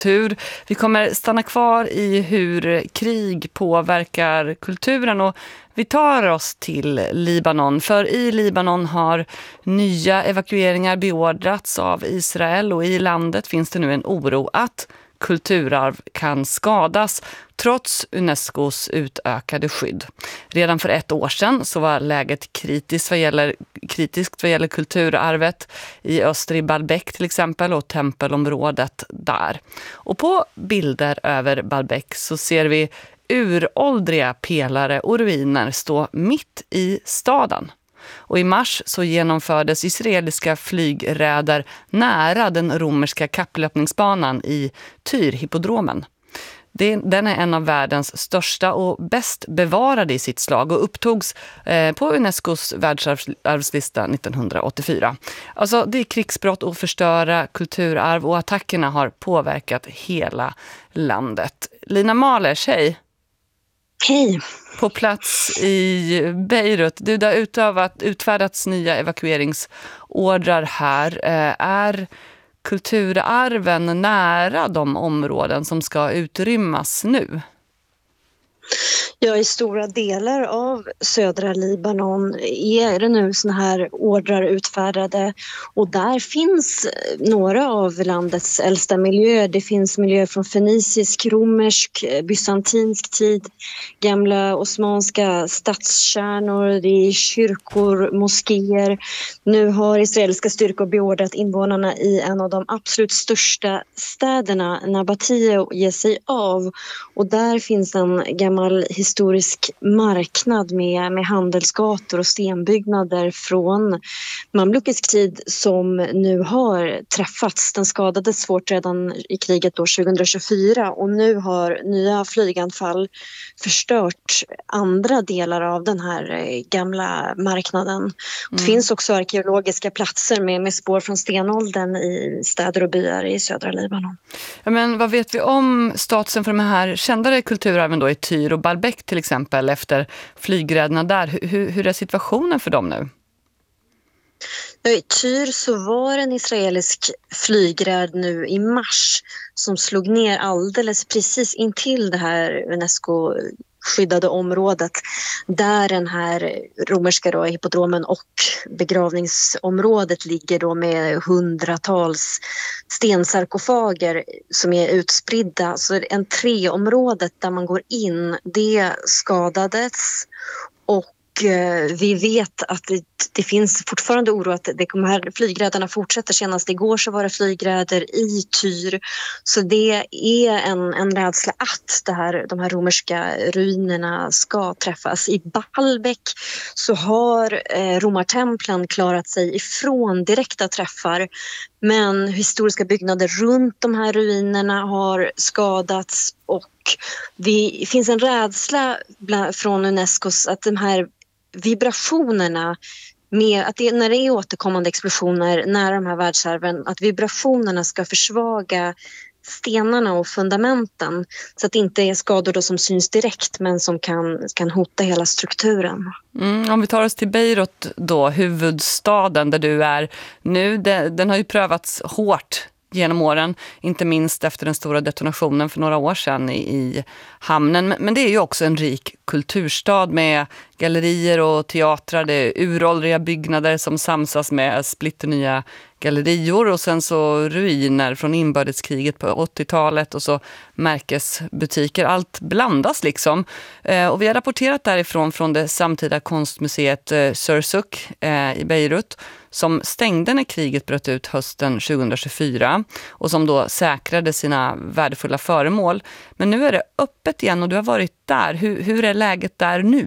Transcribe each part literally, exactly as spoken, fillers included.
Hur vi kommer stanna kvar i hur krig påverkar kulturen, och vi tar oss till Libanon. För i Libanon har nya evakueringar beordrats av Israel, och i landet finns det nu en oro att kulturarv kan skadas trots Unescos utökade skydd. Redan för ett år sedan så var läget kritiskt vad gäller, kritiskt vad gäller kulturarvet i öster i Baalbek till exempel, och tempelområdet där. Och på bilder över Baalbek så ser vi uråldriga pelare och ruiner stå mitt i staden. Och i mars så genomfördes israeliska flygräder nära den romerska kapplöpningsbanan i Tyr-hippodromen. Den är en av världens största och bäst bevarade i sitt slag och upptogs på Unescos världsarvslista nittonhundraåttiofyra. Alltså det är krigsbrott och förstöra kulturarv, och attackerna har påverkat hela landet. Lina Mahlers, hej! Hej! På plats i Beirut. Du, har utövat, utfärdats nya evakueringsordrar här. Är kulturarven nära de områden som ska utrymmas nu? Ja, i stora delar av södra Libanon är det nu såna här ordrar utfärdade, och där finns några av landets äldsta miljöer. Det finns miljöer från fenicisk, romersk, bysantinsk tid, gamla osmanska stadskärnor, det är kyrkor, moskéer. Nu har israeliska styrkor beordrat invånarna i en av de absolut största städerna, Nabatie, att ge sig av, och där finns en gammal historisk marknad med, med handelsgator och stenbyggnader från mamlukisk tid som nu har träffats. Den skadades svårt redan i kriget år tjugohundratjugofyra, och nu har nya flyganfall förstört andra delar av den här gamla marknaden. Mm. Det finns också arkeologiska platser med, med spår från stenåldern i städer och byar i södra Libanon. Ja, men vad vet vi om statusen för de här kändare kulturarven då i Tyr och Baalbek till exempel efter flygräderna där? Hur, hur är situationen för dem nu? I Tyr så var en israelisk flygräd nu i mars som slog ner alldeles precis intill det här Unesco skyddade området där den här romerska då, hippodromen och begravningsområdet ligger då med hundratals stensarkofager som är utspridda. Så entréområdet där man går in, det skadades, och vi vet att det, det finns fortfarande oro att det, de här flygräderna fortsätter. Senast igår så var det flygräder i Tyr. Så det är en, en rädsla att det här, de här romerska ruinerna ska träffas. I Baalbek så har eh, romartemplen klarat sig ifrån direkta träffar. Men historiska byggnader runt de här ruinerna har skadats, och det finns en rädsla bland, från Unescos att de här vibrationerna med att det, när det är återkommande explosioner nära de här världsarven, att vibrationerna ska försvaga stenarna och fundamenten så att det inte är skador då som syns direkt men som kan, kan hota hela strukturen. Mm, om vi tar oss till Beirut då, huvudstaden där du är nu, den, den har ju prövats hårt genom åren, inte minst efter den stora detonationen för några år sedan i, i hamnen. Men det är ju också en rik kulturstad med gallerier och teatrar, det är uråldriga byggnader som samsas med splitternya gallerior, och sen så ruiner från inbördeskriget på åttiotalet och så märkesbutiker. Allt blandas liksom. Eh, och vi har rapporterat därifrån från det samtida konstmuseet eh, Sursuk eh, i Beirut, som stängde när kriget bröt ut hösten tjugohundratjugofyra och som då säkrade sina värdefulla föremål. Men nu är det öppet igen och du har varit där. Hur, hur är läget där nu?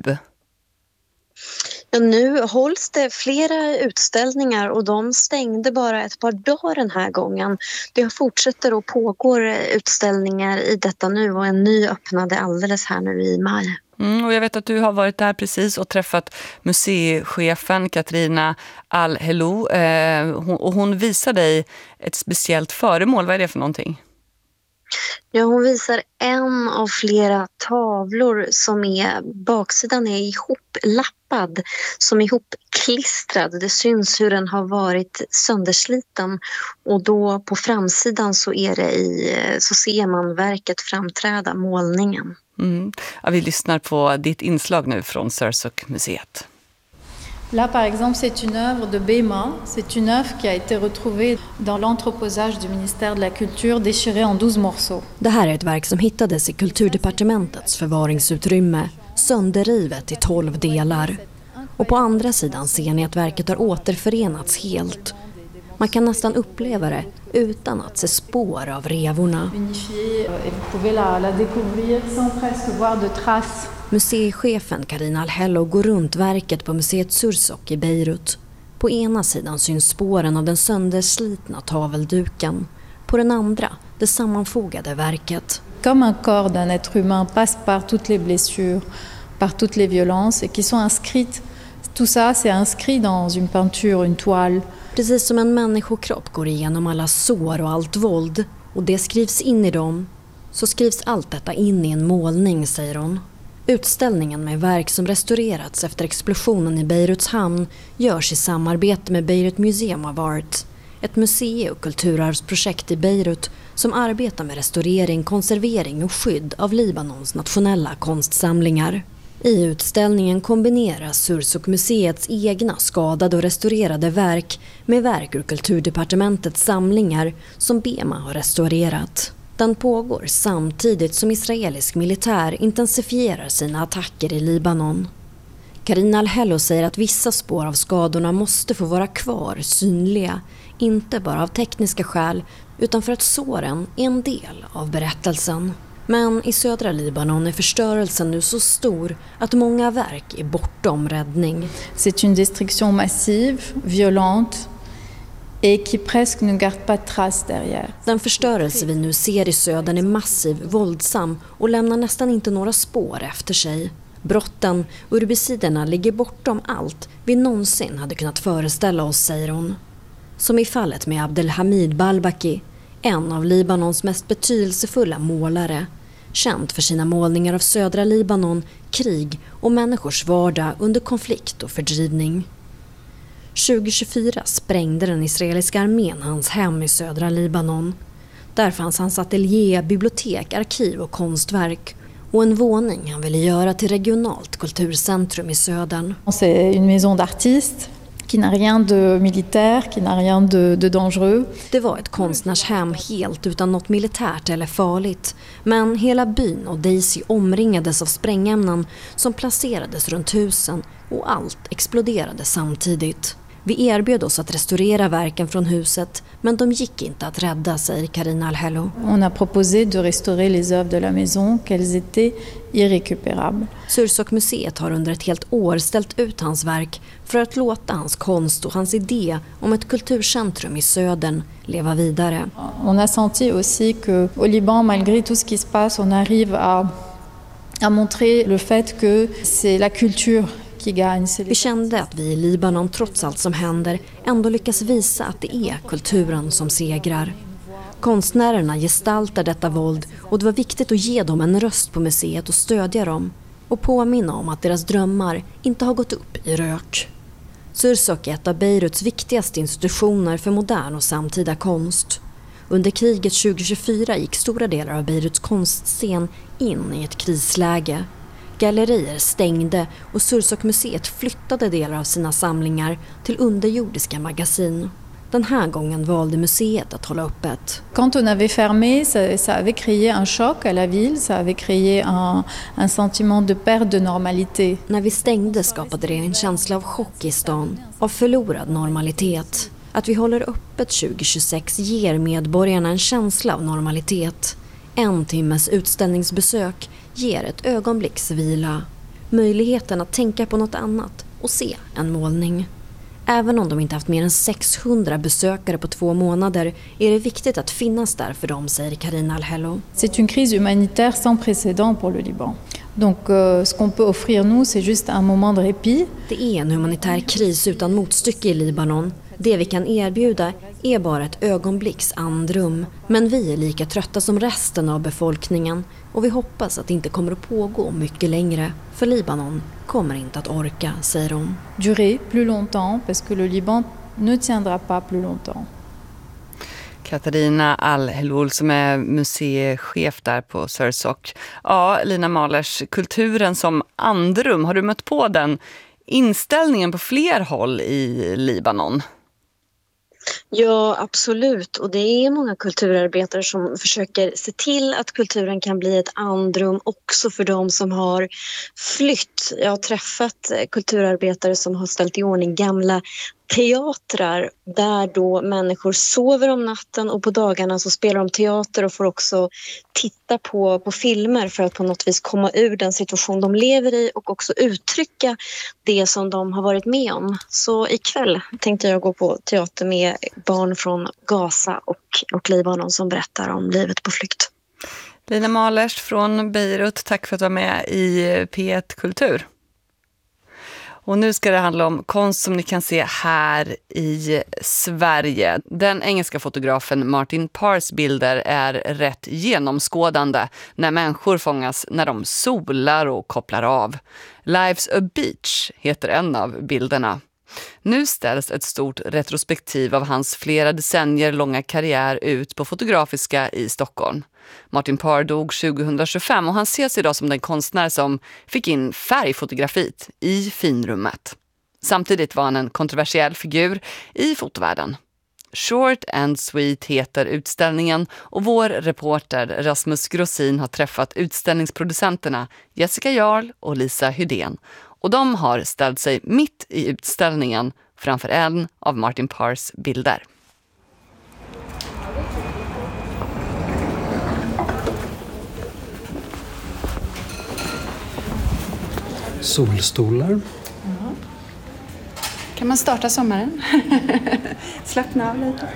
Ja, nu hålls det flera utställningar och de stängde bara ett par dagar den här gången. Det fortsätter och pågår utställningar i detta nu, och en ny öppnade alldeles här nu i maj. Mm, och jag vet att du har varit där precis och träffat museichefen Katrina Al-Helou eh, och hon visar dig ett speciellt föremål. Vad är det för någonting? Ja, hon visar en av flera tavlor som är, baksidan är ihoplappad, som är ihopklistrad. Det syns hur den har varit söndersliten, och då på framsidan så, är det i, så ser man verket framträda, målningen. Mm. Ja, vi lyssnar på ditt inslag nu från Sursok-museet. Là, par exemple, c'est une œuvre de Bema. C'est une œuvre qui a été retrouvée dans l'entreposage du ministère de la Culture, déchirée en douze morceaux. Det här är ett verk som hittades i Kulturdepartementets förvaringsutrymme, sönderrivet i tolv delar. Och på andra sidan ser ni att verket har återförenats helt. Man kan nästan uppleva det utan att se spår av revorna. Museichefen Karina Alhello går runt verket på museet Sursok i Beirut. På ena sidan syns spåren av den sönderslitna tavelduken. På den andra, det sammanfogade verket. Comme un corps d'un être humain passe par toutes les blessures, par toutes les violences et qui sont inscrites. Tout ça, c'est inscrit dans une peinture, une toile. Precis som en människokropp går igenom alla sår och allt våld, och det skrivs in i dem, så skrivs allt detta in i en målning, säger hon. Utställningen med verk som restaurerats efter explosionen i Beiruts hamn görs i samarbete med Beirut Museum of Art, ett musei- och kulturarvsprojekt i Beirut som arbetar med restaurering, konservering och skydd av Libanons nationella konstsamlingar. I utställningen kombineras Sursok-museets egna skadade och restaurerade verk med verk ur Kulturdepartementets samlingar som Bema har restaurerat. Den pågår samtidigt som israelisk militär intensifierar sina attacker i Libanon. Karina Alhello säger att vissa spår av skadorna måste få vara kvar, synliga, inte bara av tekniska skäl utan för att såren är en del av berättelsen. Men i södra Libanon är förstörelsen nu så stor att många verk är bortom räddning. C'est une destruction massive, violente et qui presque ne garde pas de traces derrière. Den förstörelse vi nu ser i södern är massiv, våldsam och lämnar nästan inte några spår efter sig. Brotten och urbiciderna ligger bortom allt vi någonsin hade kunnat föreställa oss, säger hon. Som i fallet med Abdelhamid Balbaki, en av Libanons mest betydelsefulla målare, känd för sina målningar av södra Libanon, krig och människors vardag under konflikt och fördrivning. tjugo tjugofyra sprängde den israeliska armén hans hem i södra Libanon. Där fanns hans ateljé, bibliotek, arkiv och konstverk och en våning han ville göra till regionalt kulturcentrum i södern. C'est une maison d'artiste qui n'a rien de militaire, qui n'a rien de, de dangereux. Det var ett konstnärshem helt utan något militärt eller farligt. Men hela byn och Daisy omringades av sprängämnen som placerades runt husen och allt exploderade samtidigt. Vi erbjöd oss att restaurera verken från huset, men de gick inte att rädda, säger Karina Alhello. On a proposé de restaurer les œuvres de la maison, qu'elles étaient irrécupérables. Sursok-museet har under ett helt år ställt ut hans verk för att låta hans konst och hans idé om ett kulturcentrum i södern leva vidare. On a senti aussi que au Liban, malgré tout ce qui se passe, on arrive à à montrer le fait que c'est la culture. Vi kände att vi i Libanon, trots allt som händer, ändå lyckas visa att det är kulturen som segrar. Konstnärerna gestaltar detta våld och det var viktigt att ge dem en röst på museet och stödja dem och påminna om att deras drömmar inte har gått upp i rök. Sursok är ett av Beiruts viktigaste institutioner för modern och samtida konst. Under kriget tjugo tjugofyra gick stora delar av Beiruts konstscen in i ett krisläge. Gallerier stängde och Sursok-museet flyttade delar av sina samlingar till underjordiska magasin. Den här gången valde museet att hålla öppet. Quand on avait fermé, ça, ça avait créé un choc à la ville, ça avait créé un, un sentiment de perte de normalité. När vi stängde skapade det en känsla av chock i stan, av förlorad normalitet. Att vi håller öppet tjugo tjugosex ger medborgarna en känsla av normalitet. En timmes utställningsbesök ger ett ögonblicks vila, möjligheten att tänka på något annat och se en målning. Även om de inte haft mer än sexhundra besökare på två månader är det viktigt att finnas där för dem, säger Karina Alhello. C'est une crise humanitaire sans précédent pour le Liban. Donc euh, ce qu'on peut offrir nous, c'est juste un moment de répit. Det är en humanitär kris utan motstycke i Libanon. Det vi kan erbjuda är bara ett ögonblicks andrum. Men vi är lika trötta som resten av befolkningen och vi hoppas att det inte kommer att pågå mycket längre. För Libanon kommer inte att orka, säger hon. Durer plus longtemps parce que le Liban ne tiendra pas plus longtemps. Katarina Al-Helul som är museichef där på Sursock. Ja, Lina Mahlers, kulturen som andrum, har du mött på den inställningen på fler håll i Libanon? Ja, absolut. Och det är många kulturarbetare som försöker se till att kulturen kan bli ett andrum också för de som har flytt. Jag har träffat kulturarbetare som har ställt i ordning gamla teatrar där då människor sover om natten och på dagarna så spelar de teater och får också titta på, på filmer för att på något vis komma ur den situation de lever i och också uttrycka det som de har varit med om. Så ikväll tänkte jag gå på teater med barn från Gaza och, och Libanon som berättar om livet på flykt. Lina Mahlers från Beirut, tack för att du var med i P ett Kultur. Och nu ska det handla om konst som ni kan se här i Sverige. Den engelska fotografen Martin Parrs bilder är rätt genomskådande när människor fångas när de solar och kopplar av. Life's a Beach heter en av bilderna. Nu ställs ett stort retrospektiv av hans flera decennier långa karriär ut på Fotografiska i Stockholm. Martin Parr dog tjugohundratjugofem och han ses idag som den konstnär som fick in färgfotografiet i finrummet. Samtidigt var han en kontroversiell figur i fotovärlden. Short and Sweet heter utställningen och vår reporter Rasmus Grossin har träffat utställningsproducenterna Jessica Jarl och Lisa Hydén. Och de har ställt sig mitt i utställningen framför en av Martin Parrs bilder. Solstolar. Mm. Kan man starta sommaren? Slappna av lite.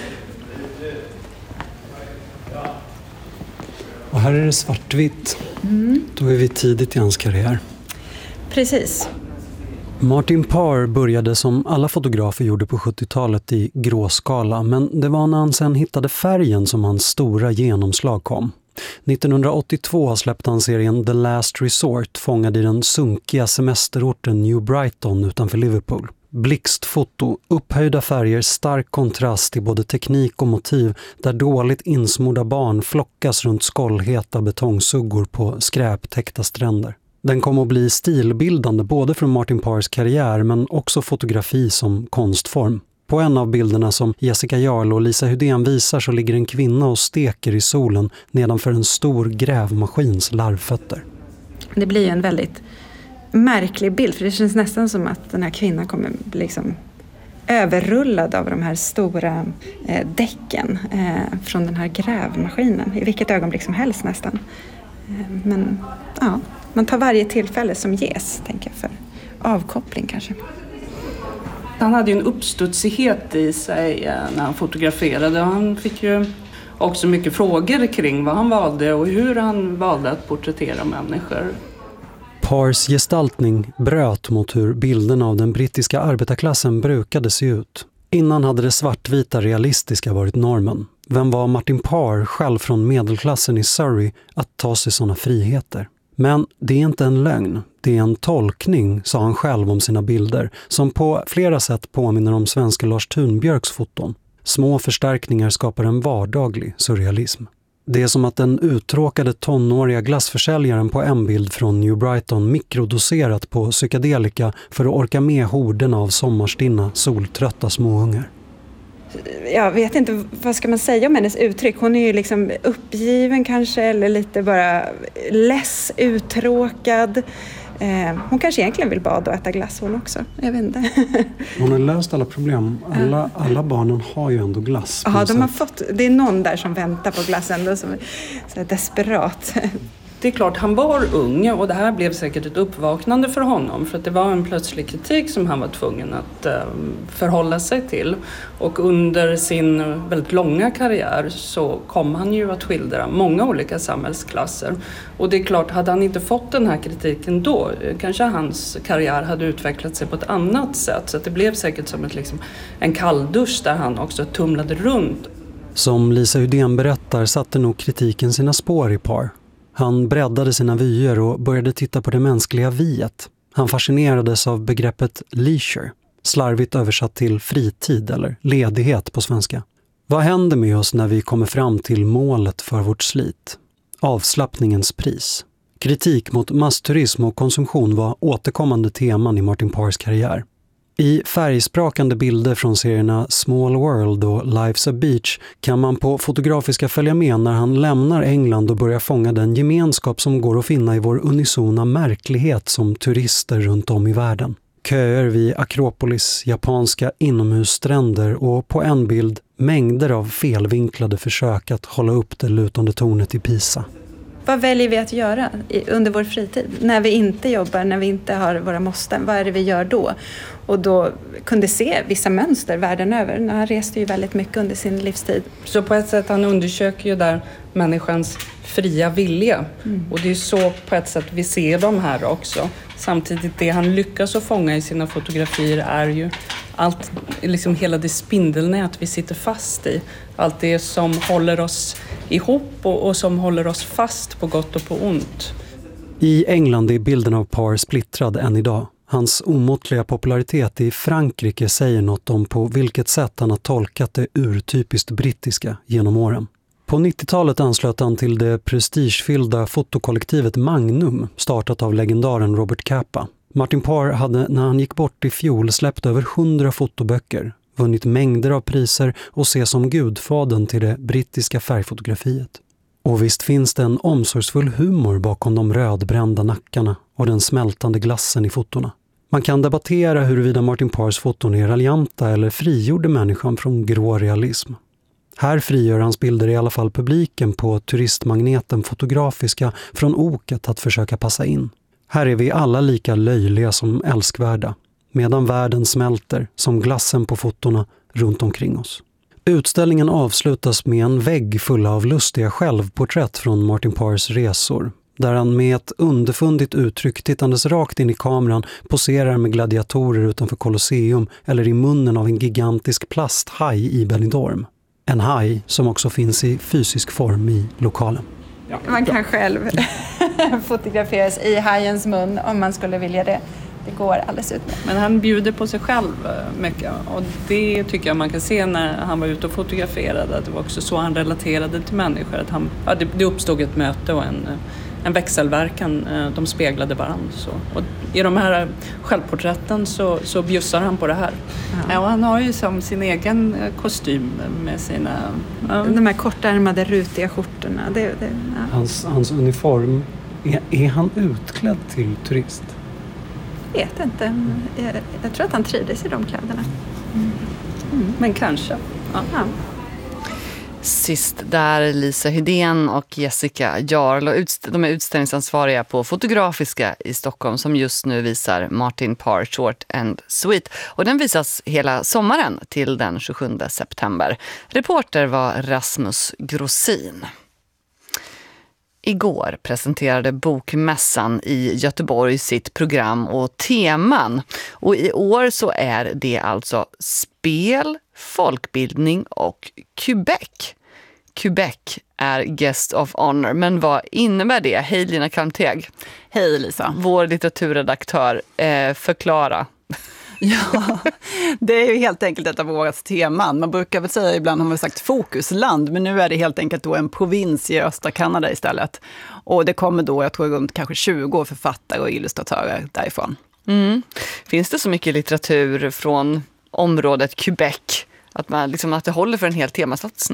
Och här är det svartvitt. Mm. Då är vi tidigt i hans karriär. Precis. Martin Parr började som alla fotografer gjorde på sjuttiotalet i gråskala, men det var när han sen hittade färgen som hans stora genomslag kom. nittonhundraåttiotvå släppte han serien The Last Resort, fångad i den sunkiga semesterorten New Brighton utanför Liverpool. Blixtfoto, upphöjda färger, stark kontrast i både teknik och motiv där dåligt insmorda barn flockas runt skållheta betongsuggor på skräptäckta stränder. Den kom att bli stilbildande både för Martin Parrs karriär men också fotografi som konstform. På en av bilderna som Jessica Jarl och Lisa Hydén visar så ligger en kvinna och steker i solen nedanför en stor grävmaskins larvfötter. Det blir ju en väldigt märklig bild för det känns nästan som att den här kvinnan kommer bli liksom överrullad av de här stora eh, däcken eh, från den här grävmaskinen i vilket ögonblick som helst nästan. Eh, men ja, man tar varje tillfälle som ges, tänker jag, för avkoppling kanske. Han hade ju en uppstudsighet i sig när han fotograferade. Han fick ju också mycket frågor kring vad han valde och hur han valde att porträttera människor. Parrs gestaltning bröt mot hur bilderna av den brittiska arbetarklassen brukade se ut. Innan hade det svartvita realistiska varit normen. Vem var Martin Parr själv från medelklassen i Surrey att ta sig sådana friheter? Men det är inte en lögn, det är en tolkning, sa han själv om sina bilder, som på flera sätt påminner om svenska Lars Thunbjörks foton. Små förstärkningar skapar en vardaglig surrealism. Det är som att den uttråkade tonåriga glassförsäljaren på en bild från New Brighton mikrodoserat på psykedelika för att orka med horderna av sommarstinna, soltrötta småungar. Jag vet inte, vad ska man säga om hennes uttryck? Hon är ju liksom uppgiven kanske eller lite bara less, uttråkad. Eh, hon kanske egentligen vill bada och äta glass hon också. Jag vet inte. Hon har löst alla problem. Alla, alla barnen har ju ändå glass. Ja, de har fått, det är någon där som väntar på glass ändå som är så här desperat. det är klart, han var ung och det här blev säkert ett uppvaknande för honom. För att det var en plötslig kritik som han var tvungen att eh, förhålla sig till. Och under sin väldigt långa karriär så kom han ju att skildra många olika samhällsklasser. Och det är klart, hade han inte fått den här kritiken då, kanske hans karriär hade utvecklat sig på ett annat sätt. Så att det blev säkert som ett, liksom, en kalldusch där han också tumlade runt. Som Lisa Hydén berättar satte nog kritiken sina spår i Parr. Han breddade sina vyer och började titta på det mänskliga viet. Han fascinerades av begreppet leisure, slarvigt översatt till fritid eller ledighet på svenska. Vad händer med oss när vi kommer fram till målet för vårt slit? Avslappningens pris. Kritik mot massturism och konsumtion var återkommande teman i Martin Parrs karriär. I färgsprakande bilder från serierna Small World och Life's a Beach kan man på Fotografiska följa med när han lämnar England och börjar fånga den gemenskap som går att finna i vår unisona märklighet som turister runt om i världen. Köer vid Akropolis, japanska inomhusstränder och på en bild mängder av felvinklade försök att hålla upp det lutande tornet i Pisa. Vad väljer vi att göra under vår fritid? När vi inte jobbar, när vi inte har våra måsten, vad är det vi gör då? Och då kunde se vissa mönster världen över. Han reste ju väldigt mycket under sin livstid. Så på ett sätt han undersöker ju där människans fria vilja. Mm. Och det är så på ett sätt vi ser dem här också. Samtidigt det han lyckas att fånga i sina fotografier är ju allt, liksom hela det spindelnät vi sitter fast i. Allt det som håller oss ihop och, och som håller oss fast på gott och på ont. I England är bilden av Parr splittrad än idag. Hans omåttliga popularitet i Frankrike säger något om på vilket sätt han har tolkat det urtypiskt brittiska genom åren. På nittiotalet anslöt han till det prestigefyllda fotokollektivet Magnum, startat av legendaren Robert Capa. Martin Parr hade när han gick bort i fjol släppt över hundra fotoböcker, vunnit mängder av priser och ses som gudfadern till det brittiska färgfotografiet. Och visst finns det en omsorgsfull humor bakom de rödbrända nackarna och den smältande glassen i fotorna. Man kan debattera huruvida Martin Parrs foton är raljanta eller frigjorde människan från grå realism. Här frigör hans bilder i alla fall publiken på turistmagneten Fotografiska från oket att försöka passa in. Här är vi alla lika löjliga som älskvärda, medan världen smälter som glassen på fotorna runt omkring oss. Utställningen avslutas med en vägg full av lustiga självporträtt från Martin Parrs resor, där han med ett underfundigt uttryck tittandes rakt in i kameran poserar med gladiatorer utanför Colosseum eller i munnen av en gigantisk plasthaj i Benidorm. En haj som också finns i fysisk form i lokalen. Ja, man kan själv fotograferas i hajens mun om man skulle vilja det. Det går alldeles ut med. Men han bjuder på sig själv mycket och det tycker jag man kan se när han var ute och fotograferade. Att det var också så han relaterade till människor. Att han, ja, det, det uppstod ett möte och en, en växelverkan. De speglade varandra. Så. Och i de här självporträtten så, så bjussar han på det här. Ja. Ja, och han har ju som sin egen kostym med sina... Ja. De här kortärmade rutiga skjortorna. Det, det, ja. hans, hans uniform, är, är han utklädd till turist? Jag vet inte. Jag, jag tror att han trivdes i de kläderna. Mm. Mm. Men kanske. Ja. Ja. Sist där Lisa Hydén och Jessica Jarl, och utst- de är utställningsansvariga på Fotografiska i Stockholm som just nu visar Martin Parr Short and Sweet. Och den visas hela sommaren till den tjugosjunde september. Reporter var Rasmus Grossin. Igår presenterade Bokmässan i Göteborg sitt program och teman. Och i år så är det alltså spel, folkbildning och Quebec. Quebec är guest of honor, men vad innebär det? Hej Lina Kalmteg. Hej Lisa. Vår litteraturredaktör, eh, förklara. Ja, det är ju helt enkelt ett av årets teman. Man brukar väl säga, ibland har man sagt fokusland, men nu är det helt enkelt då en provins i östra Kanada istället. Och det kommer då, jag tror runt kanske tjugo författare och illustratörer därifrån. Mm. Finns det så mycket litteratur från området Quebec att, man, liksom, att det håller för en hel temasatsning?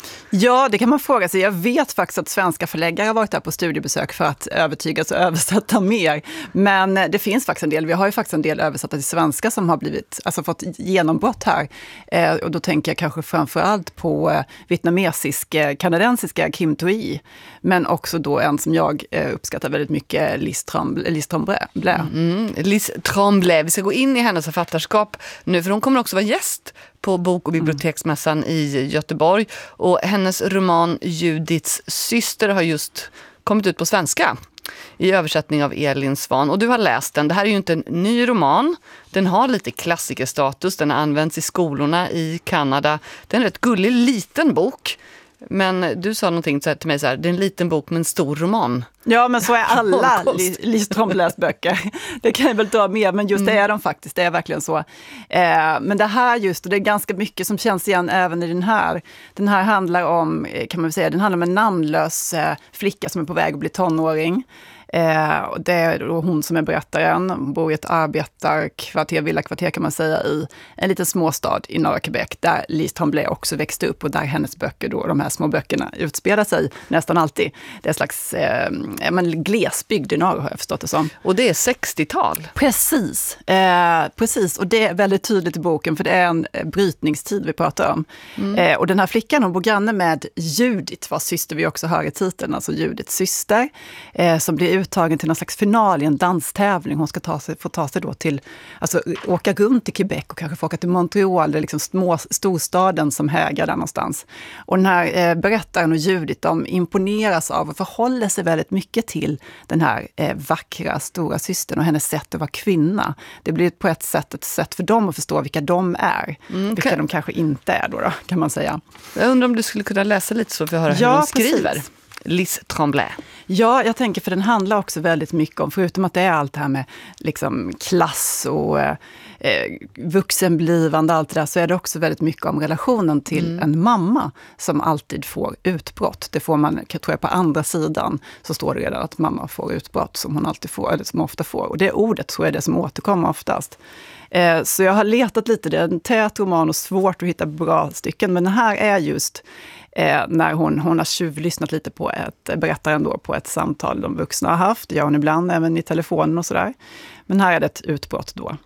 Ja, det kan man fråga sig. Jag vet faktiskt att svenska förläggare har varit där på studiebesök för att övertygas och översätta mer. Men det finns faktiskt en del. Vi har ju faktiskt en del översatta till svenska som har blivit, alltså fått genombrott här. Eh, och då tänker jag kanske framförallt på eh, vietnamesiska, kanadensiska Kim Thuy. Men också då en som jag eh, uppskattar väldigt mycket, Lise Tremblay. Lise Tremblay. Mm, Lise Tremblay. Vi ska gå in i hennes författarskap nu, för hon kommer också vara gäst på bok- och biblioteksmässan mm. i Göteborg. Och hennes roman Judiths syster har just kommit ut på svenska i översättning av Elin Svan. Och du har läst den. Det här är ju inte en ny roman. Den har lite klassikerstatus. Den används i skolorna i Kanada. Det är en rätt gullig liten bok. Men du sa någonting till mig så här, det är en liten bok med en stor roman. Ja, men så är alla Lise Tremblays böcker. Det kan jag väl ta med, men just mm. det är de faktiskt. Det är verkligen så. Eh, men det här just, och det är ganska mycket som känns igen även i den här. Den här handlar om, kan man väl säga, den handlar om en namnlös eh, flicka som är på väg att bli tonåring. Eh, och det är då hon som är berättaren. Hon bor i ett arbetarkvarter, villakvarter kan man säga, i en liten småstad i norra Quebec, där Lise Tremblay också växte upp och där hennes böcker, då, de här små böckerna, utspelar sig nästan alltid. Det är en slags eh, men glesbygd i norr, har jag förstått det som. Och det är sextiotal? Precis, eh, precis. Och det är väldigt tydligt i boken, för det är en brytningstid vi pratar om. Mm. Eh, och den här flickan, hon bor granne med Judith, vars syster vi också hör i titeln, alltså Judiths syster, eh, som blir uttagen till någon slags final i en danstävling. Hon ska ta sig, få ta sig då till, alltså åka runt till Quebec och kanske få åka till Montreal, det är liksom små, storstaden som hägar där någonstans. Och den här eh, berättaren och Judith, de imponeras av och förhåller sig väldigt mycket till den här eh, vackra stora systern och hennes sätt att vara kvinna. Det blir på ett sätt ett sätt för dem att förstå vilka de är. Mm, vilka kan... de kanske inte är då, då, kan man säga. Jag undrar om du skulle kunna läsa lite så för att höra hur ja, hon skriver. Precis. Lise Tremblay. Ja, jag tänker, för den handlar också väldigt mycket om, förutom att det är allt det här med liksom klass och eh, vuxenblivande, allt det där, så är det också väldigt mycket om relationen till mm. en mamma som alltid får utbrott. Det får man, tror jag, på andra sidan så står det redan att mamma får utbrott som hon alltid får, eller som ofta får. Och det ordet, så är det som återkommer oftast. Eh, så jag har letat lite, det är en tät roman och svårt att hitta bra stycken, men den här är just Eh, när hon, hon har tjuvlyssnat lite på ett, berättaren då, på ett samtal de vuxna har haft. Det gör hon ibland, även i telefonen och sådär. Men här är det ett utbrott då.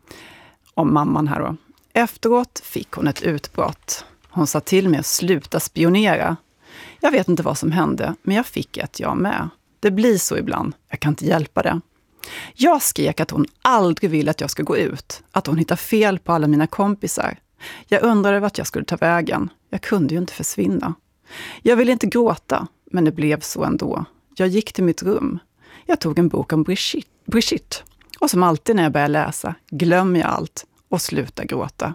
Om mamman här då. Efteråt fick hon ett utbrott. Hon sa till mig att sluta spionera. Jag vet inte vad som hände, men jag fick ett jag med. Det blir så ibland. Jag kan inte hjälpa det. Jag skrek att hon aldrig vill att jag ska gå ut. Att hon hittar fel på alla mina kompisar. Jag undrade vart jag skulle ta vägen. Jag kunde ju inte försvinna. Jag ville inte gråta, men det blev så ändå. Jag gick till mitt rum. Jag tog en bok om Brigitte. Brigitte. Och som alltid när jag börjar läsa, glömmer jag allt och slutar gråta.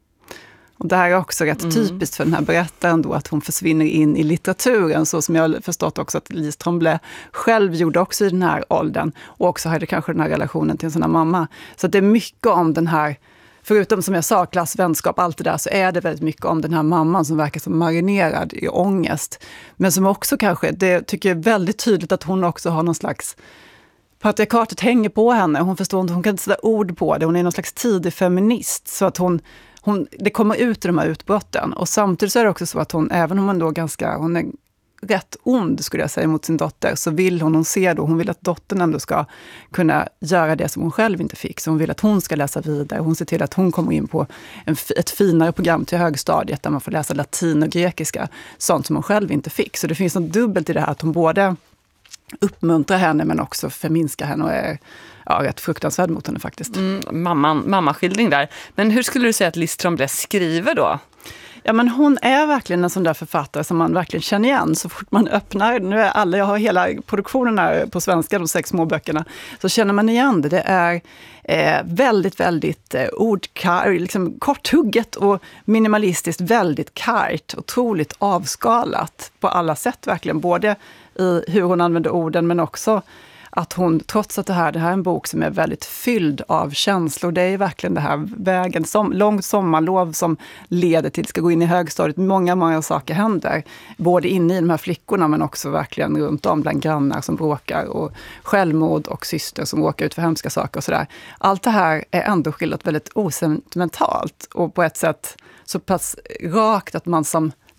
Och det här är också rätt mm. typiskt för den här berättaren då, att hon försvinner in i litteraturen, så som jag har förstått också att Lise Tremblay själv gjorde också i den här åldern. Och också hade kanske den här relationen till sin mamma. Så det är mycket om den här, förutom som jag sa, klass, vänskap, allt det där, så är det väldigt mycket om den här mamman som verkar som marinerad i ångest. Men som också kanske, det tycker jag är väldigt tydligt att hon också har någon slags, patriarkatet hänger på henne. Hon förstår inte, hon kan inte sätta ord på det. Hon är någon slags tidig feminist, så att hon, hon det kommer ut i de här utbrotten. Och samtidigt så är det också så att hon, även om hon då ganska, hon är rätt ond skulle jag säga mot sin dotter, så vill hon, hon ser då, hon vill att dottern ändå ska kunna göra det som hon själv inte fick. Så hon vill att hon ska läsa vidare. Hon ser till att hon kommer in på en, ett finare program till högstadiet där man får läsa latin och grekiska, sånt som hon själv inte fick. Så det finns något dubbelt i det här, att hon både uppmuntrar henne men också förminskar henne och är ja, rätt fruktansvärd mot henne faktiskt. Mm, mamman, mammaskildring där. Men hur skulle du säga att Lise Tremblay skriver då? Ja, men hon är verkligen en sån där författare som man verkligen känner igen så fort man öppnar. Nu är alla, jag har hela produktionen här på svenska, de sex små böckerna, så känner man igen det. Det är eh, väldigt, väldigt eh, ordkar, liksom korthugget och minimalistiskt, väldigt kargt, otroligt avskalat på alla sätt verkligen. Både i hur hon använder orden, men också att hon, trots att det här, det här är en bok som är väldigt fylld av känslor, det är verkligen det här vägen, som, långt sommarlov som leder till, ska gå in i högstadiet, många, många saker händer, både inne i de här flickorna men också verkligen runt om bland grannar som bråkar och självmord och syster som åker ut för hemska saker och sådär. Allt det här är ändå skildrat väldigt osentimentalt och på ett sätt så pass rakt att man som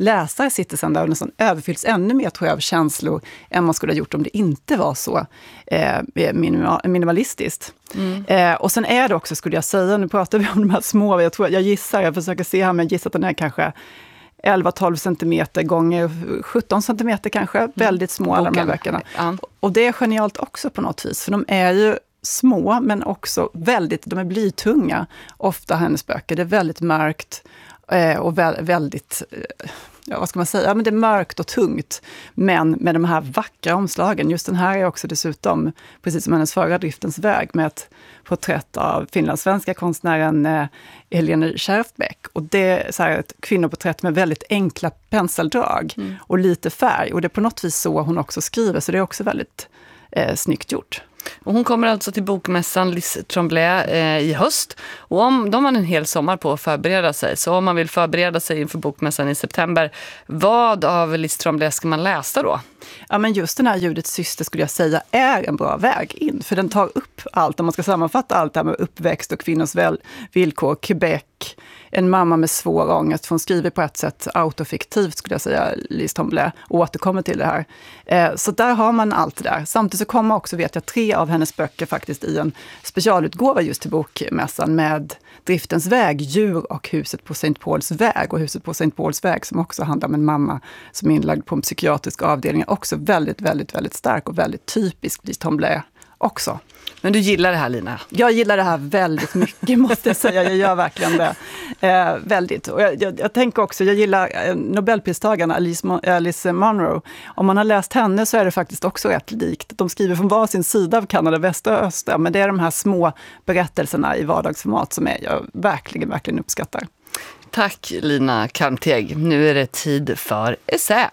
läsare sitter sen där och nästan överfylls ännu mer, tror jag, av känslor än man skulle ha gjort om det inte var så eh, minima, minimalistiskt. Mm. Eh, och sen är det också, skulle jag säga, nu pratar vi om de här små, jag tror jag gissar, jag försöker se här, men jag gissar att den är kanske elva tolv centimeter gånger sjutton centimeter kanske, mm. väldigt små alla de här böckerna. Ja. Och det är genialt också på något vis, för de är ju små men också väldigt, de är blytunga, ofta hennes böcker. Det är väldigt mörkt eh, och vä- väldigt, eh, ja, vad ska man säga, ja, men det är mörkt och tungt, men med de här vackra omslagen. Just den här är också dessutom, precis som hennes förra Driftens väg, med ett porträtt av finlandssvenska konstnären eh, Helene Kärfbäck. Och det är så här ett kvinnoporträtt med väldigt enkla penseldrag mm. och lite färg. Och det är på något vis så hon också skriver, så det är också väldigt eh, snyggt gjort. Och hon kommer alltså till bokmässan Lys Tremblay eh, i höst. Och om de har en hel sommar på att förbereda sig. Så om man vill förbereda sig inför bokmässan i september, vad av Lys Tremblay ska man läsa då? Ja, men just den här Judiths syster skulle jag säga är en bra väg in. För den tar upp allt, om man ska sammanfatta allt det här med uppväxt och kvinnors väl, villkor, Quebec, en mamma med svår ångest. Hon skriver på ett sätt autofiktivt, skulle jag säga, Lys Tremblay, och återkommer till det här. Eh, så där har man allt det där. Samtidigt så kommer också, vet jag, tre av hennes böcker faktiskt i en specialutgåva just till bokmässan med Driftens väg, Djur och Huset på Saint Pauls väg. Och Huset på Saint Pauls väg som också handlar om en mamma som är inlagd på en psykiatrisk avdelning. Också väldigt, väldigt, väldigt stark och väldigt typisk Lys Tremblay också. Men du gillar det här, Lina? Jag gillar det här väldigt mycket, måste jag säga. Jag gör verkligen det. Eh, väldigt. Och jag, jag, jag tänker också, jag gillar eh, Nobelpristagarna Alice, Alice Munro. Om man har läst henne så är det faktiskt också rätt likt. De skriver från varsin sida av Kanada, väster och öster. Men det är de här små berättelserna i vardagsformat som är, jag verkligen, verkligen uppskattar. Tack, Lina Karmteg. Nu är det tid för essä.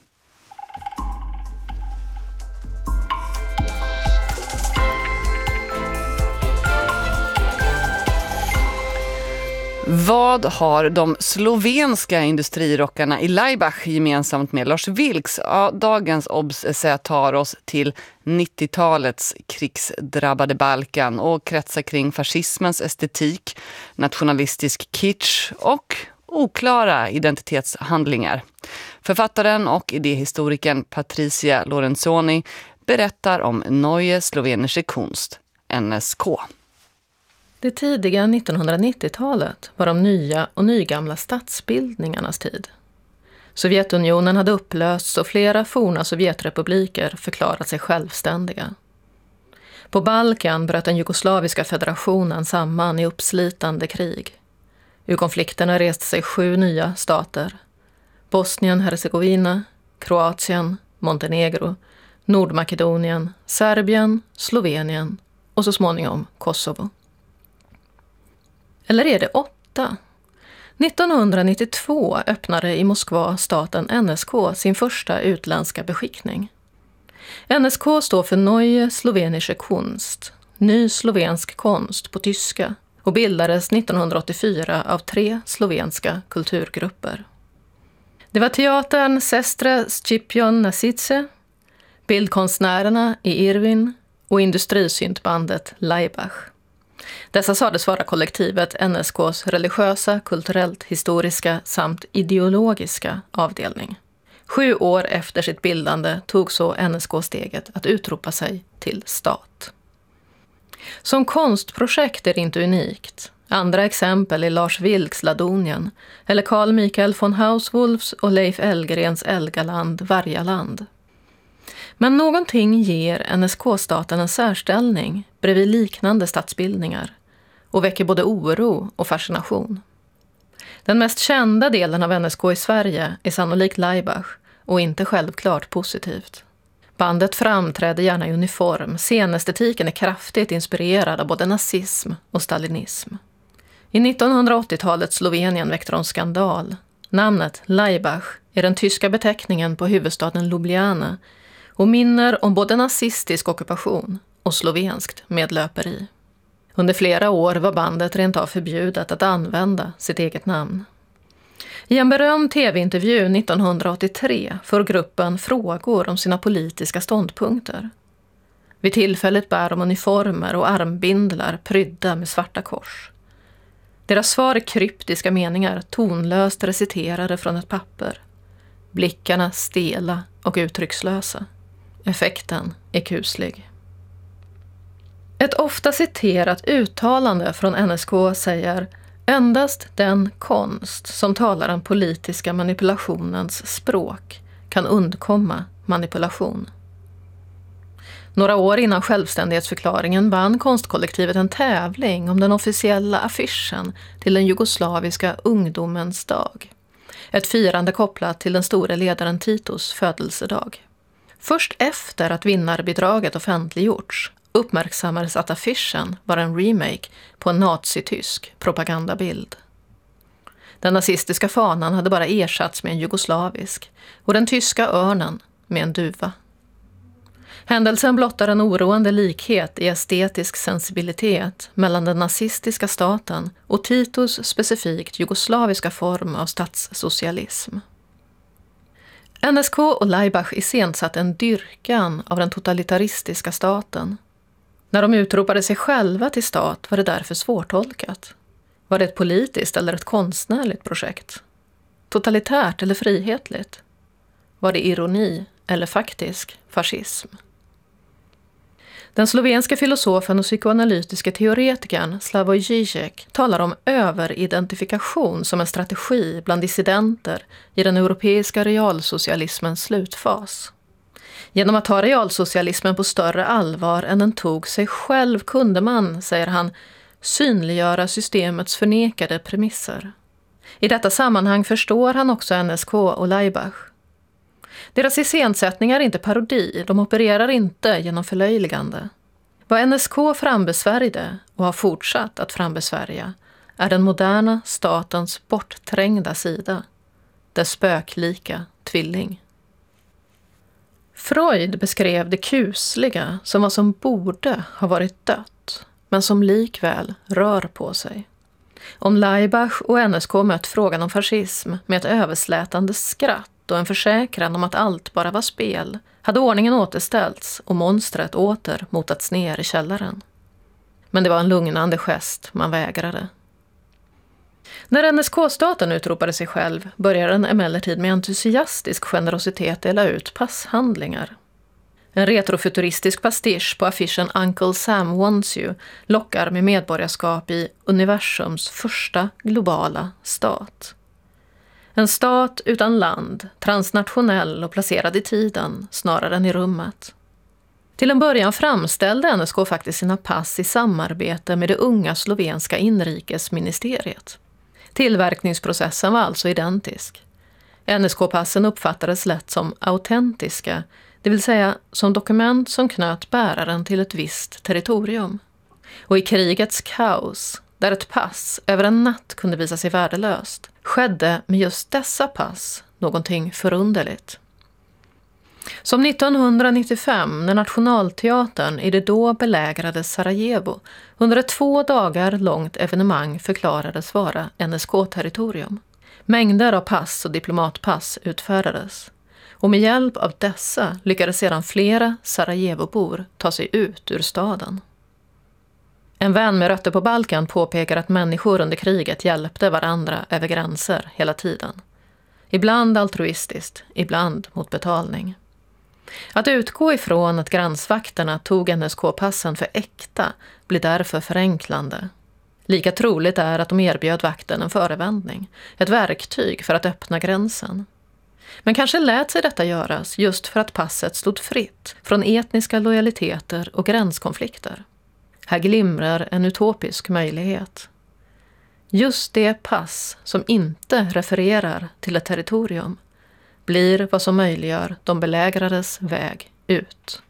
Vad har de slovenska industrirockarna i Laibach gemensamt med Lars Vilks? Ja, dagens obs-essä tar oss till nittiotalets krigsdrabbade Balkan och kretsar kring fascismens estetik, nationalistisk kitsch och oklara identitetshandlingar. Författaren och idéhistorikern Patricia Lorenzoni berättar om Neue Slowenische Kunst, N S K. Det tidiga nittonhundranittiotalet var de nya och nygamla statsbildningarnas tid. Sovjetunionen hade upplösts och flera forna sovjetrepubliker förklarat sig självständiga. På Balkan bröt den jugoslaviska federationen samman i uppslitande krig. Ur konflikterna reste sig sju nya stater. Bosnien-Herzegovina, Kroatien, Montenegro, Nordmakedonien, Serbien, Slovenien och så småningom Kosovo. Eller är det åtta? nittonhundranittiotvå öppnade i Moskva staten N S K sin första utländska beskickning. N S K står för Neue Slowenische Kunst, ny slovensk konst på tyska, och bildades nittonhundraåttiofyra av tre slovenska kulturgrupper. Det var teatern Sestre Scipion Nasice, bildkonstnärerna i Irvin och industrisyntbandet Laibach. Dessa sades vara kollektivet N S K:s religiösa, kulturellt, historiska samt ideologiska avdelning. Sju år efter sitt bildande tog så N S K steget att utropa sig till stat. Som konstprojekt är det inte unikt. Andra exempel är Lars Vilks Ladonien eller Carl Michael von Hauswolfs och Leif Elgrens Elgaland, Vargaland. Men någonting ger N S K-staten en särställning bredvid liknande statsbildningar och väcker både oro och fascination. Den mest kända delen av N S K i Sverige är sannolikt Laibach och inte självklart positivt. Bandet framträder gärna i uniform, scenestetiken är kraftigt inspirerad av både nazism och stalinism. I nittonhundraåttiotalets Slovenien väckte de skandal. Namnet Laibach är den tyska beteckningen på huvudstaden Ljubljana och minner om både nazistisk ockupation och slovenskt medlöperi. Under flera år var bandet rent av förbjudet att använda sitt eget namn. I en berömd tv-intervju nittonhundraåttiotre får gruppen frågor om sina politiska ståndpunkter. Vid tillfället bär de uniformer och armbindlar prydda med svarta kors. Deras svar är kryptiska meningar tonlöst reciterade från ett papper. Blickarna stela och uttryckslösa. Effekten är kuslig. Ett ofta citerat uttalande från N S K säger: endast den konst som talar den politiska manipulationens språk kan undkomma manipulation. Några år innan självständighetsförklaringen vann konstkollektivet en tävling om den officiella affischen till den jugoslaviska ungdomens dag. Ett firande kopplat till den store ledaren Titos födelsedag. Först efter att vinnarbidraget offentliggjorts uppmärksammades att affischen var en remake på en nazitysk propagandabild. Den nazistiska fanan hade bara ersatts med en jugoslavisk och den tyska örnen med en duva. Händelsen blottar en oroande likhet i estetisk sensibilitet mellan den nazistiska staten och Titos specifikt jugoslaviska form av statssocialism. N S K och Laibach iscensatte en dyrkan av den totalitaristiska staten. När de utropade sig själva till stat var det därför svårtolkat. Var det ett politiskt eller ett konstnärligt projekt? Totalitärt eller frihetligt? Var det ironi eller faktisk fascism? Den slovenska filosofen och psykoanalytiska teoretikern Slavoj Žižek talar om överidentifikation som en strategi bland dissidenter i den europeiska realsocialismens slutfas. Genom att ta realsocialismen på större allvar än den tog sig själv kunde man, säger han, synliggöra systemets förnekade premisser. I detta sammanhang förstår han också N S K och Laibach. Deras iscensättningar är inte parodi, de opererar inte genom förlöjligande. Vad N S K frambesvärjde och har fortsatt att frambesvärja är den moderna statens bortträngda sida, dess spöklika tvilling. Freud beskrev det kusliga som vad som borde ha varit dött, men som likväl rör på sig. Om Laibach och N S K mött frågan om fascism med ett överslätande skratt och en försäkran om att allt bara var spel, hade ordningen återställts och monstret åter motats ner i källaren. Men det var en lugnande gest man vägrade. När N S K-staten utropade sig själv började den emellertid med entusiastisk generositet dela ut passhandlingar. En retrofuturistisk pastisch på affischen Uncle Sam Wants You lockar med medborgarskap i universums första globala stat. En stat utan land, transnationell och placerad i tiden snarare än i rummet. Till en början framställde N S K faktiskt sina pass i samarbete med det unga slovenska inrikesministeriet. Tillverkningsprocessen var alltså identisk. N S K-passen uppfattades lätt som autentiska, det vill säga som dokument som knöt bäraren till ett visst territorium. Och i krigets kaos, där ett pass över en natt kunde visa sig värdelöst, skedde med just dessa pass någonting förunderligt. Som nittonhundranittiofem när Nationalteatern i det då belägrade Sarajevo under ett två dagar långt evenemang förklarades vara N S K-territorium. Mängder av pass och diplomatpass utfärdades. Och med hjälp av dessa lyckades sedan flera Sarajevobor ta sig ut ur staden. En vän med rötter på Balkan påpekar att människor under kriget hjälpte varandra över gränser hela tiden. Ibland altruistiskt, ibland mot betalning. Att utgå ifrån att gränsvakterna tog N S K-passen för äkta blir därför förenklande. Lika troligt är att de erbjöd vakten en förevändning, ett verktyg för att öppna gränsen. Men kanske lät sig detta göras just för att passet stod fritt från etniska lojaliteter och gränskonflikter. Här glimrar en utopisk möjlighet. Just det pass som inte refererar till ett territorium blir vad som möjliggör de belägrades väg ut.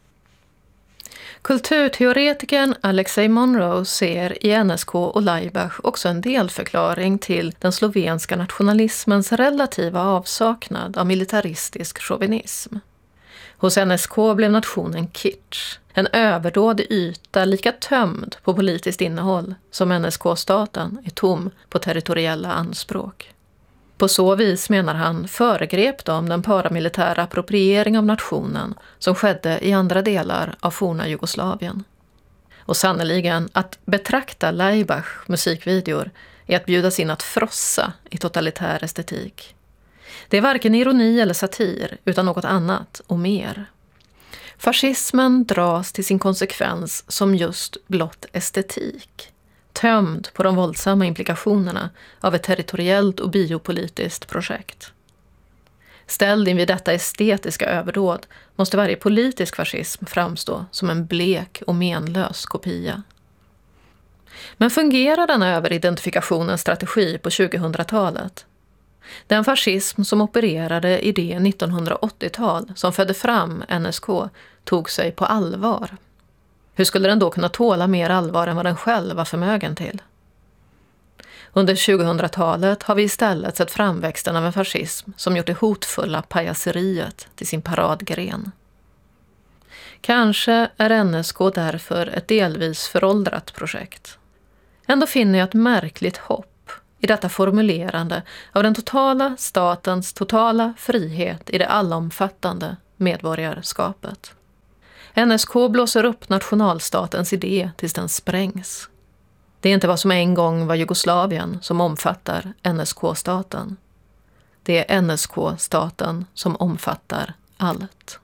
Kulturteoretikern Alexei Monroe ser i N S K och Laibach också en delförklaring till den slovenska nationalismens relativa avsaknad av militaristisk chauvinism. Hos N S K blev nationen kitsch, en överdådig yta lika tömd på politiskt innehåll som N S K-staten är tom på territoriella anspråk. På så vis, menar han, föregrep de den paramilitära appropriering av nationen som skedde i andra delar av forna Jugoslavien. Och sannoliken att betrakta Laibach musikvideor är att bjudas in att frossa i totalitär estetik. Det är varken ironi eller satir, utan något annat och mer. Fascismen dras till sin konsekvens som just blott estetik, tömd på de våldsamma implikationerna av ett territoriellt och biopolitiskt projekt. Ställd invid detta estetiska överdåd måste varje politisk fascism framstå som en blek och menlös kopia. Men fungerar denna överidentifikation strategi på tjugohundratalet? Den fascism som opererade i det nittonhundraåttiotal som födde fram N S K tog sig på allvar. Hur skulle den då kunna tåla mer allvar än vad den själv var förmögen till? Under tjugohundratalet har vi istället sett framväxten av en fascism som gjort det hotfulla pajaseriet till sin paradgren. Kanske är N S K därför ett delvis föråldrat projekt. Ändå finner jag ett märkligt hopp i detta formulerande av den totala statens totala frihet i det allomfattande medborgarskapet. N S K blåser upp nationalstatens idé tills den sprängs. Det är inte vad som en gång var Jugoslavien som omfattar N S K-staten. Det är N S K-staten som omfattar allt.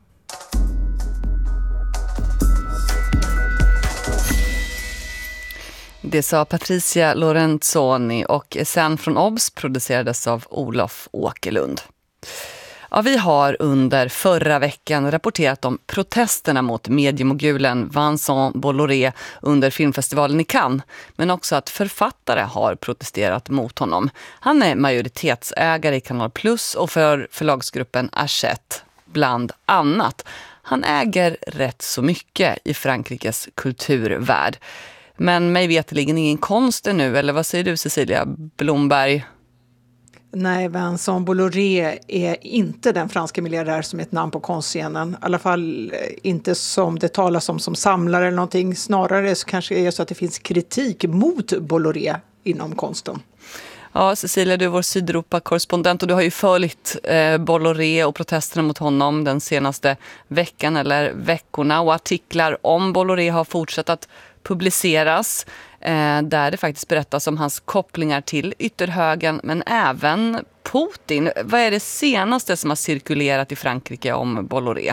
Det sa Patricia Lorenzoni och sen från Obs producerades av Olof Åkerlund. Ja, vi har under förra veckan rapporterat om protesterna mot mediemogulen Vincent Bolloré under filmfestivalen i Cannes, men också att författare har protesterat mot honom. Han är majoritetsägare i Kanal Plus och för förlagsgruppen Hachette, bland annat. Han äger rätt så mycket i Frankrikes kulturvärld. Men mig vetligen ingen konst ännu, eller vad säger du Cecilia Blomberg? Nej, Vincent Bolloré är inte den franska miljardär som är ett namn på konstscenen. I alla fall inte som det talas om som samlare eller någonting. Snarare så kanske det är så att det finns kritik mot Bolloré inom konsten. Ja, Cecilia, du är vår Sydeuropa-korrespondent och du har ju följt eh, Bolloré och protesterna mot honom den senaste veckan eller veckorna. Och artiklar om Bolloré har fortsatt att publiceras eh, där det faktiskt berättas om hans kopplingar till ytterhögern men även Putin. Vad är det senaste som har cirkulerat i Frankrike om Bolloré?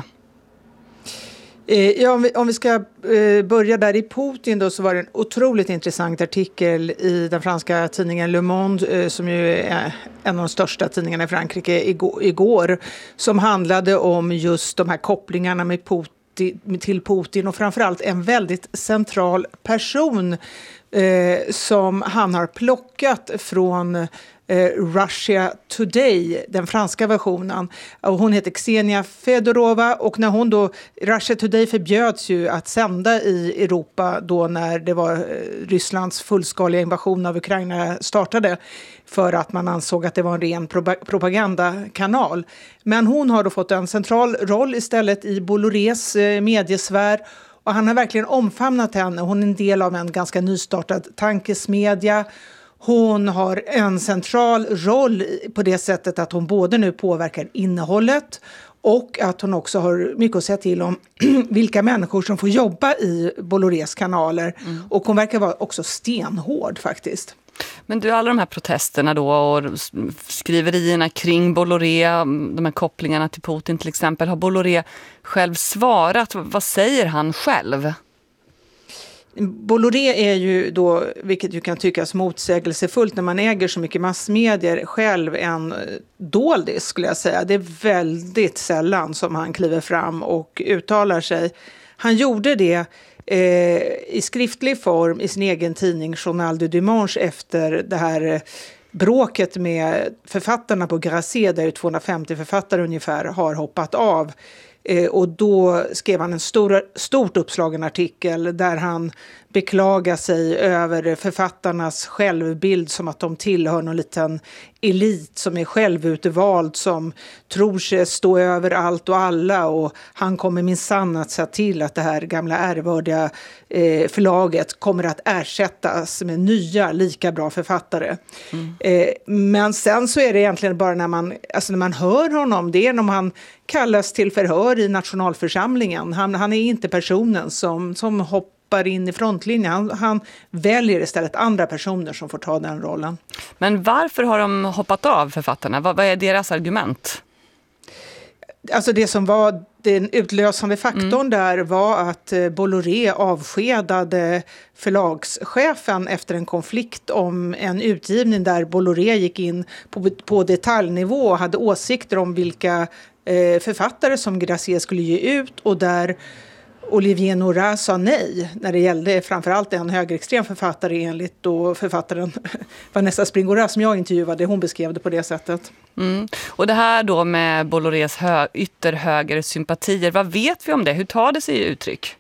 Ja, om vi, om vi ska eh, börja där i Putin då, så var det en otroligt intressant artikel i den franska tidningen Le Monde eh, som ju är en av de största tidningarna i Frankrike igår, igår som handlade om just de här kopplingarna med Putin till Putin och framförallt en väldigt central person eh, som han har plockat från eh, Russia Today, den franska versionen. Och hon heter Ksenia Fedorova och när hon då, Russia Today förbjöds ju att sända i Europa då när det var eh, Rysslands fullskaliga invasion av Ukraina startade för att man ansåg att det var en ren propagandakanal. Men hon har då fått en central roll istället i Bollorés eh, mediesfär och han har verkligen omfamnat henne. Hon är en del av en ganska nystartad tankesmedja. Hon har en central roll på det sättet att hon både nu påverkar innehållet och att hon också har mycket att säga till om vilka människor som får jobba i Bollorés kanaler. Mm. Och hon verkar vara också stenhård faktiskt. Men du, alla de här protesterna då och skriverierna kring Bolloré, de här kopplingarna till Putin till exempel, har Bolloré själv svarat? Vad säger han själv? Bolloré är ju då, vilket ju kan tyckas motsägelsefullt när man äger så mycket massmedier, själv en doldis skulle jag säga. Det är väldigt sällan som han kliver fram och uttalar sig. Han gjorde det eh, i skriftlig form i sin egen tidning Journal du Dimanche efter det här bråket med författarna på Grasset där tvåhundrafemtio författare ungefär har hoppat av. Eh, och då skrev han en stor, stort uppslagen artikel där han beklagar sig över författarnas självbild som att de tillhör någon liten elit som är självutvald som tror sig stå över allt och alla och han kommer minsann att säga till att det här gamla ärvördiga eh, förlaget kommer att ersättas med nya lika bra författare. Mm. Eh, men sen så är det egentligen bara när man, alltså när man hör honom, det är när han kallas till förhör i nationalförsamlingen. Han, han är inte personen som, som hoppar hoppar in i frontlinjen. Han, han väljer istället andra personer som får ta den rollen. Men varför har de hoppat av, författarna? Vad, vad är deras argument? Alltså det som var den utlösande faktorn mm. där var att Bolloré avskedade förlagschefen efter en konflikt om en utgivning där Bolloré gick in på, på detaljnivå och hade åsikter om vilka eh, författare som Grasset skulle ge ut, och där Olivier Nora sa nej när det gällde framförallt en högerextrem författare, enligt då författaren Vanessa Springora som jag intervjuade. Hon beskrev det på det sättet. Mm. Och det här då med Bollorés hö- ytterhöger sympatier, vad vet vi om det? Hur tar det sig i uttryck?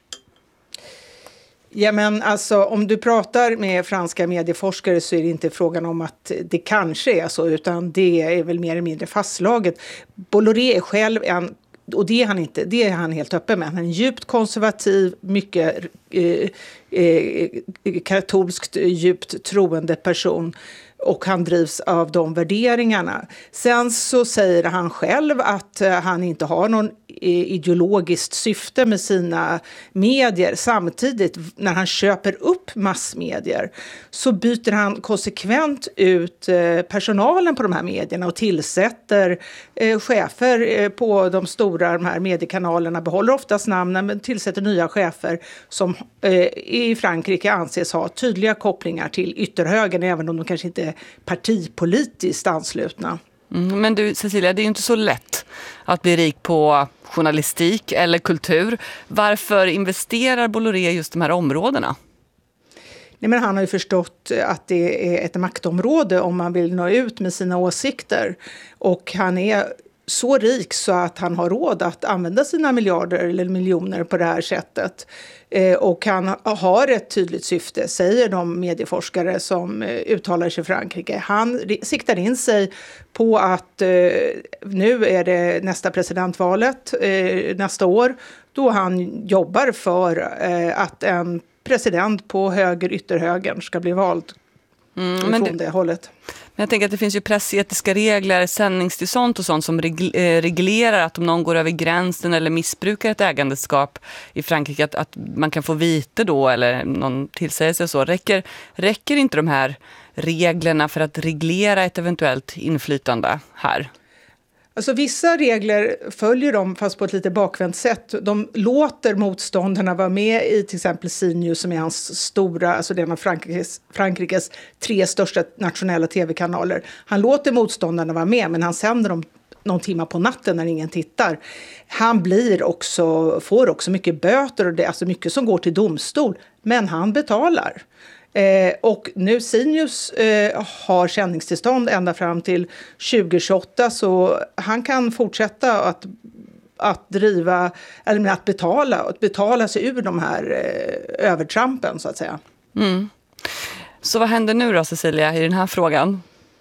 Ja, men alltså, om du pratar med franska medieforskare så är det inte frågan om att det kanske är så, utan det är väl mer eller mindre fastslaget. Bolloré är själv en, och det är han inte, det är han helt öppen med. Han är en djupt konservativ, mycket eh, eh, katolskt djupt troende person. Och han drivs av de värderingarna. Sen så säger han själv att han inte har någon ideologiskt syfte med sina medier. Samtidigt, när han köper upp massmedier, så byter han konsekvent ut personalen på de här medierna och tillsätter chefer på de stora de här mediekanalerna. Behåller oftast namnen, men tillsätter nya chefer som i Frankrike anses ha tydliga kopplingar till ytterhögern, även om de kanske inte är partipolitiskt anslutna. Mm, men du Cecilia, det är ju inte så lätt att bli rik på journalistik eller kultur. Varför investerar Bolloré just de här områdena? Nej, men han har ju förstått att det är ett maktområde om man vill nå ut med sina åsikter. Och han är så rik så att han har råd att använda sina miljarder eller miljoner på det här sättet. Eh, och han har ett tydligt syfte, säger de medieforskare som eh, uttalar sig i Frankrike. Han siktar in sig på att eh, nu är det nästa presidentvalet eh, nästa år, då han jobbar för eh, att en president på höger ytterhögern ska bli vald. Mm, men det, det hållet. Men jag tänker att det finns ju pressetiska regler, sändningstillstånd och sånt som reglerar att om någon går över gränsen eller missbrukar ett ägandeskap i Frankrike, att, att man kan få vite då eller någon tillsägelse och så. Räcker, räcker inte de här reglerna för att reglera ett eventuellt inflytande här? Alltså vissa regler följer de fast på ett lite bakvänt sätt. De låter motståndarna vara med i till exempel C News som är hans stora, alltså det är Frankrikes, Frankrikes tre största nationella tv-kanaler. Han låter motståndarna vara med, men han sänder dem någon timme på natten när ingen tittar. Han blir också, får också mycket böter och det är alltså mycket som går till domstol, men han betalar. Eh, och nu C News eh, har sändningstillstånd ända fram till tjugo tjugoåtta, så han kan fortsätta att, att driva, eller att betala, att betala sig ur de här eh, övertrampen så att säga. Mm. Så vad händer nu då, Cecilia, i den här frågan?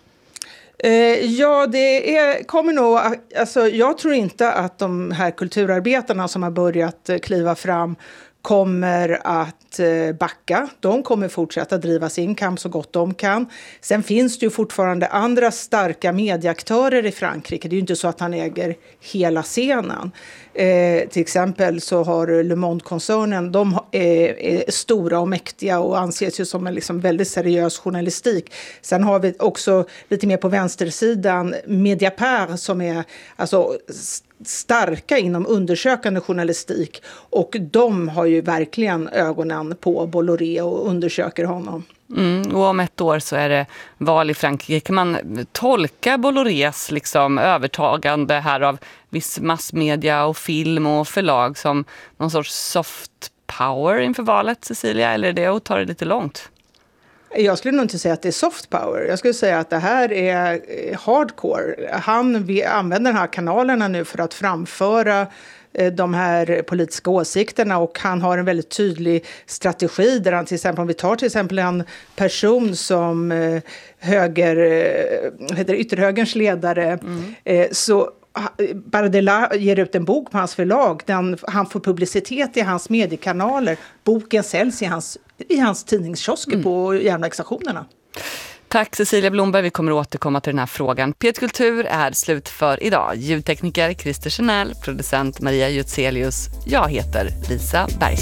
Eh, ja, det är, kommer nog, alltså jag tror inte att de här kulturarbetarna som har börjat kliva fram kommer att backa. De kommer fortsätta driva sin kamp så gott de kan. Sen finns det ju fortfarande andra starka medieaktörer i Frankrike. Det är ju inte så att han äger hela scenen. Eh, till exempel så har Le Monde-koncernen, de är, är stora och mäktiga och anses ju som en liksom väldigt seriös journalistik. Sen har vi också lite mer på vänstersidan Mediapart som är alltså starka inom undersökande journalistik, och de har ju verkligen ögonen på Bolloré och undersöker honom. Mm, och om ett år så är det val i Frankrike. Kan man tolka Bollorés liksom övertagande här av viss massmedia och film och förlag som någon sorts soft power inför valet, Cecilia, eller är det att ta det lite långt? Jag skulle nog inte säga att det är soft power. Jag skulle säga att det här är hardcore. Han vi använder de här kanalerna nu för att framföra de här politiska åsikterna, och han har en väldigt tydlig strategi där han till exempel, om vi tar till exempel en person som höger, heter ytterhögerns ledare, mm. så Bardella ger ut en bok på hans förlag. Den, han får publicitet i hans mediekanaler. Boken säljs i hans, i hans tidningskiosker mm. på järnvägsstationerna. Tack Cecilia Blomberg, vi kommer att återkomma till den här frågan. P ett Kultur är slut för idag. Ljudtekniker Christer Chanel, producent Maria Jutzelius. Jag heter Lisa Bergström.